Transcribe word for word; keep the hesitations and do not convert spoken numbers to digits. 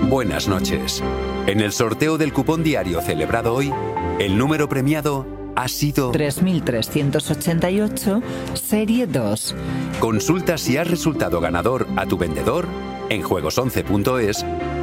Buenas noches. En el sorteo del cupón diario celebrado hoy, el número premiado ha sido tres mil trescientos ochenta y ocho, serie dos. Consulta si has resultado ganador a tu vendedor en juegos once punto es